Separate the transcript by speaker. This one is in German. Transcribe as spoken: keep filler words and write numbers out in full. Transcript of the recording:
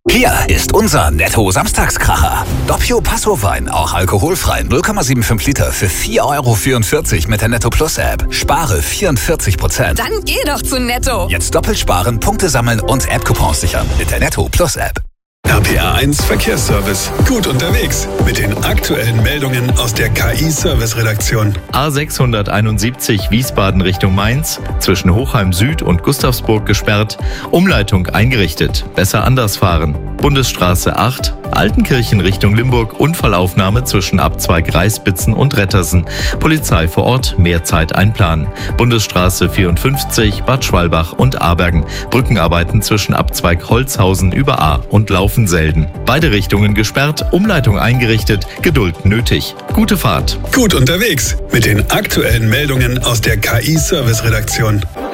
Speaker 1: Hier ist unser Netto-Samstagskracher. Doppio Passo-Wein, auch alkoholfrei, null Komma fünfundsiebzig Liter für vier Euro vierundvierzig mit der Netto Plus App. Spare vierundvierzig Prozent.
Speaker 2: Dann geh doch zu Netto.
Speaker 1: Jetzt doppelt sparen, Punkte sammeln und App-Coupons sichern mit der Netto Plus App.
Speaker 3: R P R eins Verkehrsservice. Gut unterwegs mit den aktuellen Meldungen aus der K I-Service-Redaktion.
Speaker 4: A sechshunderteinundsiebzig Wiesbaden Richtung Mainz, zwischen Hochheim Süd und Gustavsburg gesperrt, Umleitung eingerichtet, besser anders fahren. Bundesstraße acht, Altenkirchen Richtung Limburg, Unfallaufnahme zwischen Abzweig Reißbitzen und Rettersen. Polizei vor Ort, mehr Zeit einplanen. Bundesstraße vierundfünfzig, Bad Schwalbach und Abergen. Brückenarbeiten zwischen Abzweig Holzhausen über A und Laufenselden. Beide Richtungen gesperrt, Umleitung eingerichtet, Geduld nötig. Gute Fahrt.
Speaker 3: Gut unterwegs mit den aktuellen Meldungen aus der K I-Service-Redaktion.